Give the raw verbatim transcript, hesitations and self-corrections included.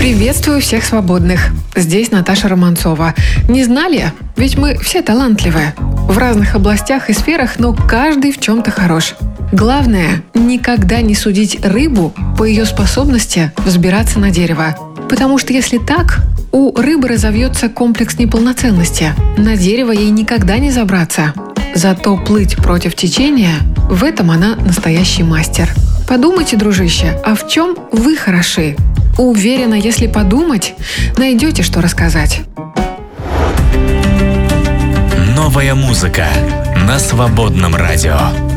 Приветствую всех свободных. Здесь Наташа Романцова. Не знали? Ведь мы все талантливые. В разных областях и сферах, но каждый в чем-то хорош. Главное – никогда не судить рыбу по ее способности взбираться на дерево. Потому что если так, у рыбы разовьется комплекс неполноценности. На дерево ей никогда не забраться. Зато плыть против течения – в этом она настоящий мастер. Подумайте, дружище, а в чем вы хороши? Уверена, если подумать, найдете, что рассказать. Новая музыка на Свободном радио.